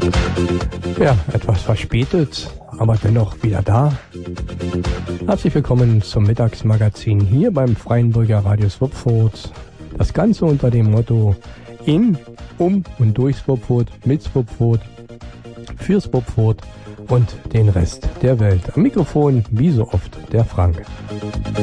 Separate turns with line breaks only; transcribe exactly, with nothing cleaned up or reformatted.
Ja, etwas verspätet, aber dennoch wieder da. Herzlich willkommen zum Mittagsmagazin hier beim Freienburger Radio Swupfurt. Das Ganze unter dem Motto in, um und durch Swupfurt, mit Swupfurt, für Swupfurt und den Rest der Welt. Am Mikrofon, wie so oft, der Frank.